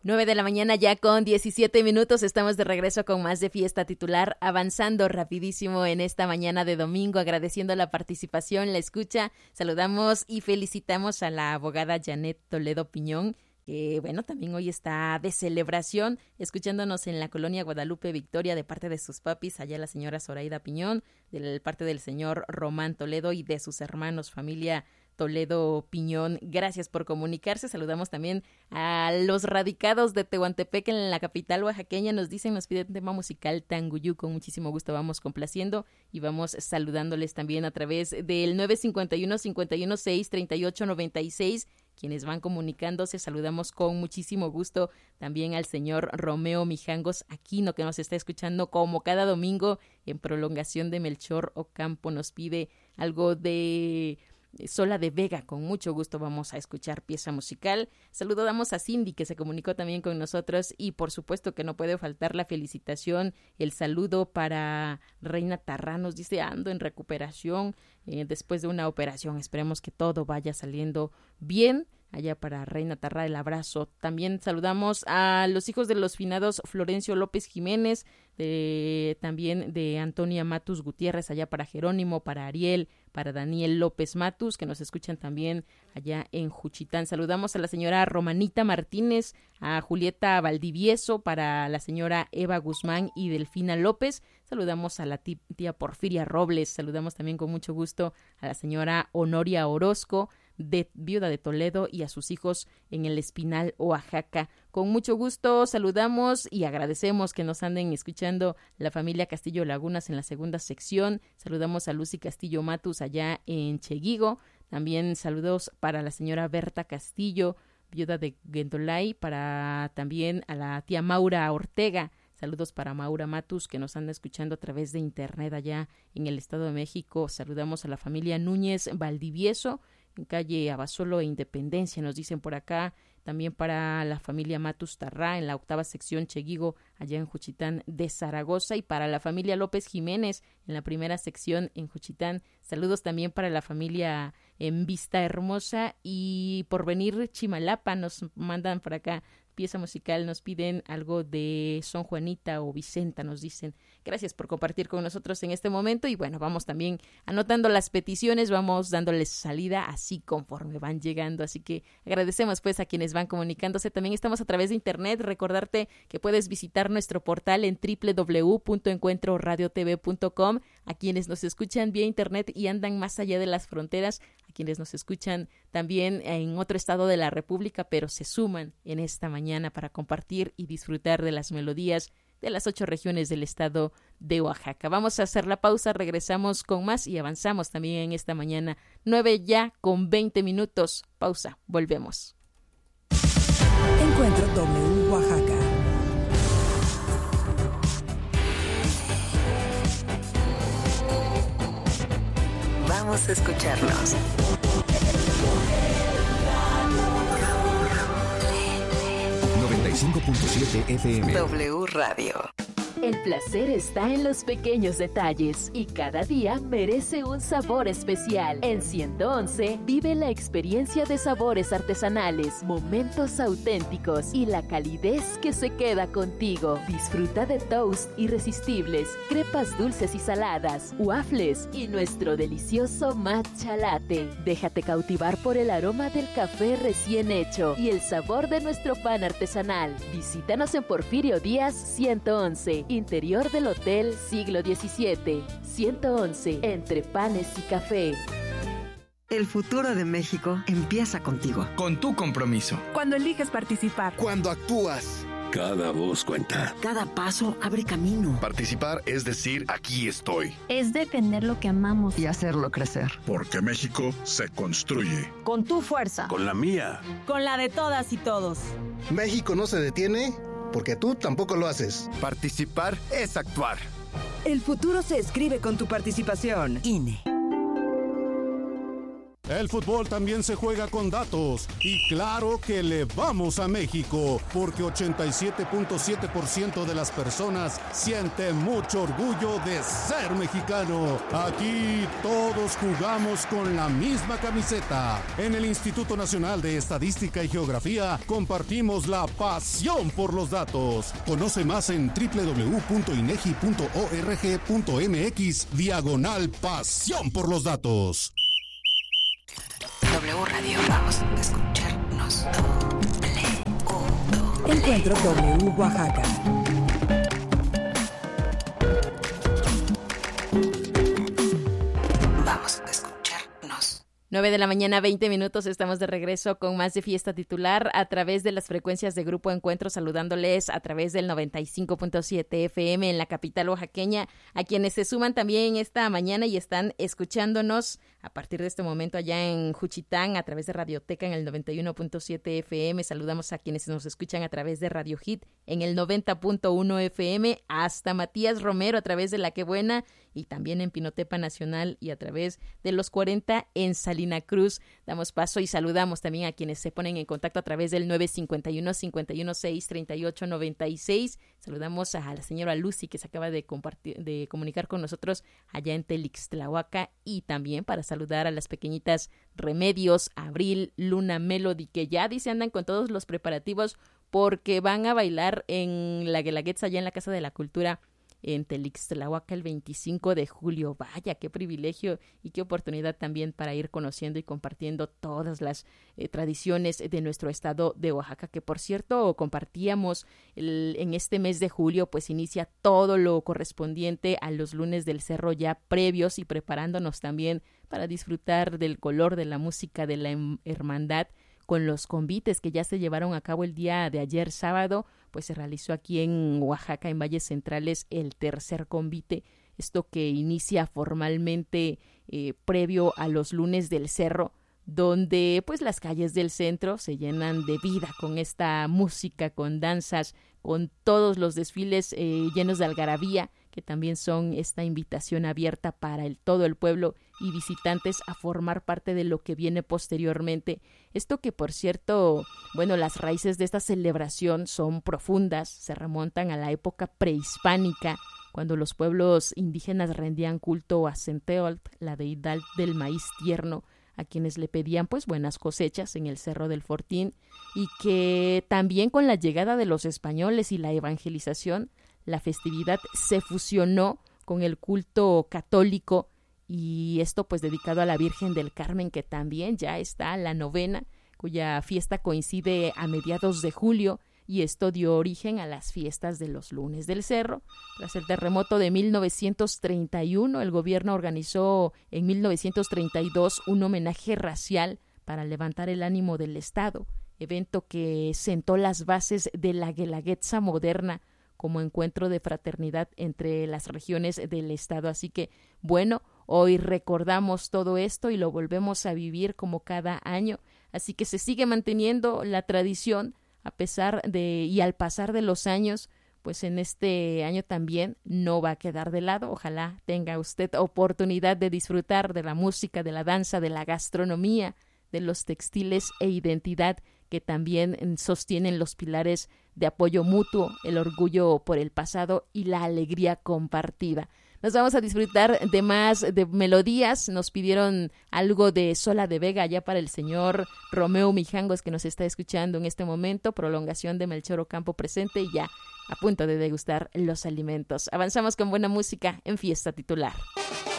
9 de la mañana ya con 17 minutos. Estamos de regreso con más de Fiesta Titular, avanzando rapidísimo en esta mañana de domingo, agradeciendo la participación, la escucha. Saludamos y felicitamos a la abogada Janet Toledo Piñón, que bueno, también hoy está de celebración, escuchándonos en la colonia Guadalupe Victoria de parte de sus papis, allá la señora Zoraida Piñón, de parte del señor Román Toledo y de sus hermanos, familia Toledo Piñón. Gracias por comunicarse. Saludamos también a los radicados de Tehuantepec en la capital oaxaqueña. Nos piden tema musical Tanguyú. Con muchísimo gusto vamos complaciendo y vamos saludándoles también a través del 951-516-3896. Quienes van comunicándose, saludamos con muchísimo gusto también al señor Romeo Mijangos Aquino, que nos está escuchando como cada domingo en prolongación de Melchor Ocampo. Nos pide algo de Sola de Vega. Con mucho gusto vamos a escuchar pieza musical. Saludamos a Cindy, que se comunicó también con nosotros, y por supuesto que no puede faltar la felicitación, el saludo para Reina Tarrá. Nos dice: ando en recuperación después de una operación, esperemos que todo vaya saliendo bien. Allá para Reina Tarrá el abrazo. También saludamos a los hijos de los finados Florencio López Jiménez, también de Antonia Matus Gutiérrez, allá para Jerónimo, para Ariel, para Daniel López Matus, que nos escuchan también allá en Juchitán. Saludamos a la señora Romanita Martínez, a Julieta Valdivieso, para la señora Eva Guzmán y Delfina López. Saludamos a la tía Porfiria Robles. Saludamos también con mucho gusto a la señora Honoria Orozco, viuda de Toledo, y a sus hijos en el Espinal, Oaxaca. Con mucho gusto saludamos y agradecemos que nos anden escuchando la familia Castillo Lagunas en la segunda sección. Saludamos a Lucy Castillo Matus allá en Cheguigo. También saludos para la señora Berta Castillo, viuda de Guendolay, para también a la tía Maura Ortega. Saludos para Maura Matus, que nos anda escuchando a través de internet allá en el Estado de México. Saludamos a la familia Núñez Valdivieso, en calle Abasolo e Independencia, nos dicen por acá. También para la familia Matus Tarrá en la octava sección Cheguigo, allá en Juchitán de Zaragoza, y para la familia López Jiménez en la primera sección en Juchitán. Saludos también para la familia en Vista Hermosa y Porvenir Chimalapa. Nos mandan por acá pieza musical, nos piden algo de Son Juanita o Vicenta, nos dicen. Gracias por compartir con nosotros en este momento, y bueno, vamos también anotando las peticiones, vamos dándoles salida así conforme van llegando, así que agradecemos pues a quienes van comunicándose. También estamos a través de internet. Recordarte que puedes visitar nuestro portal en www.encuentroradiotv.com, a quienes nos escuchan vía internet y andan más allá de las fronteras, a quienes nos escuchan también en otro estado de la República, pero se suman en esta mañana para compartir y disfrutar de las melodías de las 8 regiones del estado de Oaxaca. Vamos a hacer la pausa, regresamos con más y avanzamos también en esta mañana. 9 ya con 20 minutos. Pausa, volvemos. Encuentro W Oaxaca. Vamos a escucharnos. FM. W Radio. El placer está en los pequeños detalles y cada día merece un sabor especial. En 111 vive la experiencia de sabores artesanales, momentos auténticos y la calidez que se queda contigo. Disfruta de toast irresistibles, crepas dulces y saladas, waffles y nuestro delicioso matcha latte. Déjate cautivar por el aroma del café recién hecho y el sabor de nuestro pan artesanal. Visítanos en Porfirio Díaz 111. Interior del Hotel Siglo XVII, 111, entre panes y café. El futuro de México empieza contigo. Con tu compromiso. Cuando eliges participar. Cuando actúas. Cada voz cuenta. Cada paso abre camino. Participar es decir, aquí estoy. Es defender lo que amamos. Y hacerlo crecer. Porque México se construye. Con tu fuerza. Con la mía. Con la de todas y todos. México no se detiene porque tú tampoco lo haces. Participar es actuar. El futuro se escribe con tu participación. INE. El fútbol también se juega con datos y claro que le vamos a México porque 87.7% de las personas siente mucho orgullo de ser mexicano. Aquí todos jugamos con la misma camiseta. En el Instituto Nacional de Estadística y Geografía compartimos la pasión por los datos. Conoce más en www.inegi.org.mx/pasión por los datos. W Radio, vamos a escucharnos. Encuentro W Oaxaca. Vamos a escucharnos. 9 de la mañana, 20 minutos, estamos de regreso con más de Fiesta Titular a través de las frecuencias de Grupo Encuentro, saludándoles a través del 95.7 FM en la capital oaxaqueña, a quienes se suman también esta mañana y están escuchándonos a partir de este momento allá en Juchitán a través de Radioteca en el 91.7 FM, saludamos a quienes nos escuchan a través de Radio Hit en el 90.1 FM, hasta Matías Romero a través de La Que Buena y también en Pinotepa Nacional y a través de los 40 en Salina Cruz. Damos paso y saludamos también a quienes se ponen en contacto a través del 951-516-3896. Saludamos a la señora Lucy que se acaba de comunicar con nosotros allá en Telixtlahuaca y también para saludar a las pequeñitas Remedios, Abril, Luna, Melody, que ya dice andan con todos los preparativos porque van a bailar en la Guelaguetza allá en la Casa de la Cultura en Telixtlahuaca el 25 de julio. Vaya, qué privilegio y qué oportunidad también para ir conociendo y compartiendo todas las tradiciones de nuestro estado de Oaxaca, que por cierto compartíamos en este mes de julio, pues inicia todo lo correspondiente a los lunes del cerro ya previos y preparándonos también para disfrutar del color de la música de la hermandad con los convites que ya se llevaron a cabo el día de ayer sábado, pues se realizó aquí en Oaxaca, en Valles Centrales, el tercer convite, esto que inicia formalmente previo a los lunes del cerro, donde pues las calles del centro se llenan de vida con esta música, con danzas, con todos los desfiles llenos de algarabía, que también son esta invitación abierta para todo el pueblo y visitantes a formar parte de lo que viene posteriormente. Esto que, por cierto, bueno, las raíces de esta celebración son profundas, se remontan a la época prehispánica, cuando los pueblos indígenas rendían culto a Centeotl, la deidad del maíz tierno, a quienes le pedían pues buenas cosechas en el Cerro del Fortín, y que también con la llegada de los españoles y la evangelización, la festividad se fusionó con el culto católico y esto pues dedicado a la Virgen del Carmen, que también ya está la novena, cuya fiesta coincide a mediados de julio, y esto dio origen a las fiestas de los lunes del cerro. Tras el terremoto de 1931, el gobierno organizó en 1932 un homenaje racial para levantar el ánimo del Estado, evento que sentó las bases de la Guelaguetza moderna como encuentro de fraternidad entre las regiones del estado. Así que, bueno, hoy recordamos todo esto y lo volvemos a vivir como cada año. Así que se sigue manteniendo la tradición a pesar de y al pasar de los años, pues en este año también no va a quedar de lado. Ojalá tenga usted oportunidad de disfrutar de la música, de la danza, de la gastronomía, de los textiles e identidad que también sostienen los pilares de apoyo mutuo, el orgullo por el pasado y la alegría compartida. Nos vamos a disfrutar de más de melodías. Nos pidieron algo de Sola de Vega allá para el señor Romeo Mijangos, que nos está escuchando en este momento. Prolongación de Melchor Ocampo presente y ya a punto de degustar los alimentos. Avanzamos con buena música en Fiesta Titular.